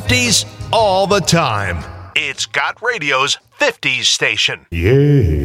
50s all the time. It's Got Radio's 50s station. Yeah.